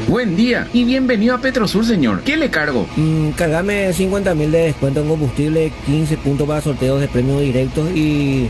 Buen día y bienvenido a Petrosur, señor. ¿Qué le cargo? Cargame 50.000 de descuento en combustible, 15 puntos para sorteos de premios directos y